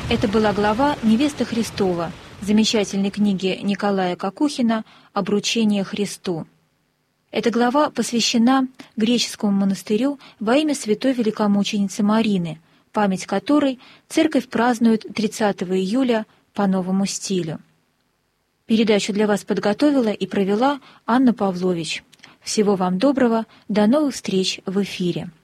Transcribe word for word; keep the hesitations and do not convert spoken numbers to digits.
Это была глава «Невеста Христова» замечательной книги Николая Кокухина «Обручение Христу». Эта глава посвящена греческому монастырю во имя святой великомученицы Марины, память которой церковь празднует тридцатого июля по новому стилю. Передачу для вас подготовила и провела Анна Павлович. Всего вам доброго, до новых встреч в эфире.